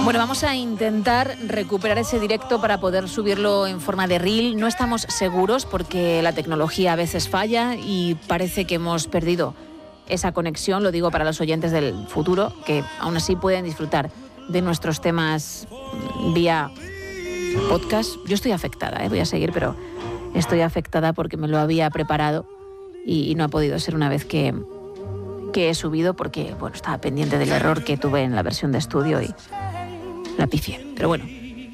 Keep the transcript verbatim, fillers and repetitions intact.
Bueno, vamos a intentar recuperar ese directo para poder subirlo en forma de reel. No estamos seguros porque la tecnología a veces falla y parece que hemos perdido esa conexión, lo digo para los oyentes del futuro, que aún así pueden disfrutar de nuestros temas vía podcast. Yo estoy afectada, ¿eh? Voy a seguir, pero estoy afectada porque me lo había preparado y, y no ha podido ser una vez que, que he subido porque, bueno, estaba pendiente del error que tuve en la versión de estudio y la pifié. Pero bueno,